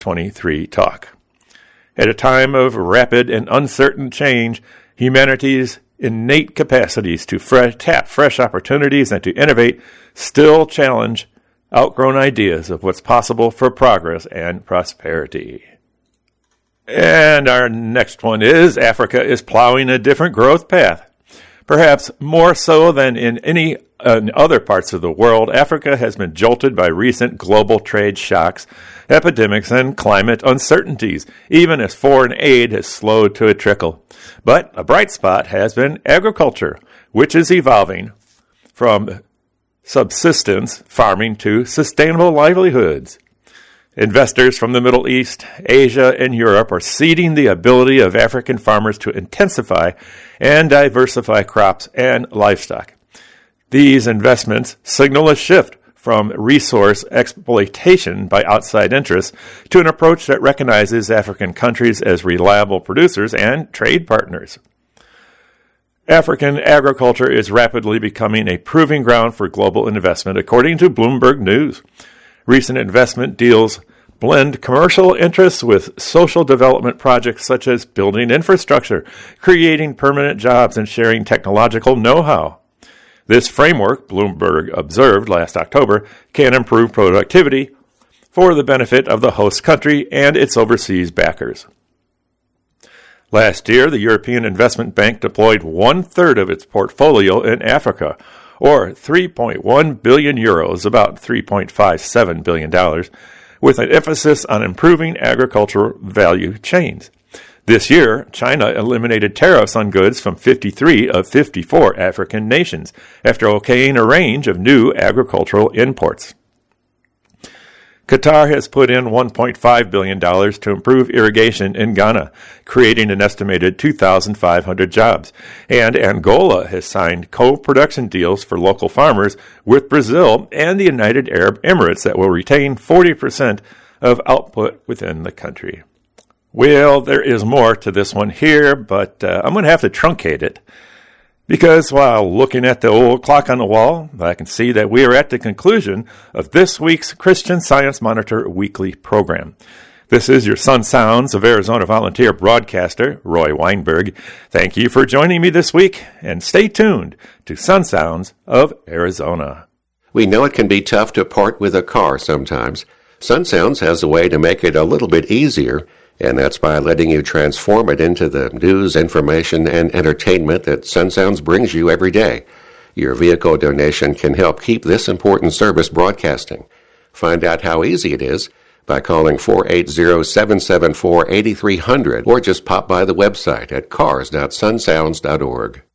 23 Talk. At a time of rapid and uncertain change, humanity's innate capacities to tap fresh opportunities and to innovate still challenge outgrown ideas of what's possible for progress and prosperity. And our next one is Africa is plowing a different growth path. Perhaps more so than in any other parts of the world, Africa has been jolted by recent global trade shocks, epidemics, and climate uncertainties, even as foreign aid has slowed to a trickle. But a bright spot has been agriculture, which is evolving from subsistence farming to sustainable livelihoods. Investors from the Middle East, Asia, and Europe are seeding the ability of African farmers to intensify and diversify crops and livestock. These investments signal a shift from resource exploitation by outside interests to an approach that recognizes African countries as reliable producers and trade partners. African agriculture is rapidly becoming a proving ground for global investment, according to Bloomberg News. Recent investment deals blend commercial interests with social development projects such as building infrastructure, creating permanent jobs, and sharing technological know-how. This framework, Bloomberg observed last October, can improve productivity for the benefit of the host country and its overseas backers. Last year, the European Investment Bank deployed one-third of its portfolio in Africa, or 3.1 billion euros, about $3.57 billion, with an emphasis on improving agricultural value chains. This year, China eliminated tariffs on goods from 53 of 54 African nations after okaying a range of new agricultural imports. Qatar has put in $1.5 billion to improve irrigation in Ghana, creating an estimated 2,500 jobs. And Angola has signed co-production deals for local farmers with Brazil and the United Arab Emirates that will retain 40% of output within the country. Well, there is more to this one here, but I'm going to have to truncate it. Because while looking at the old clock on the wall, I can see that we are at the conclusion of this week's Christian Science Monitor weekly program. This is your Sun Sounds of Arizona volunteer broadcaster, Roy Weinberg. Thank you for joining me this week, and stay tuned to Sun Sounds of Arizona. We know it can be tough to part with a car sometimes. Sun Sounds has a way to make it a little bit easier, and that's by letting you transform it into the news, information, and entertainment that Sun Sounds brings you every day. Your vehicle donation can help keep this important service broadcasting. Find out how easy it is by calling 480-774-8300 or just pop by the website at cars.sunsounds.org.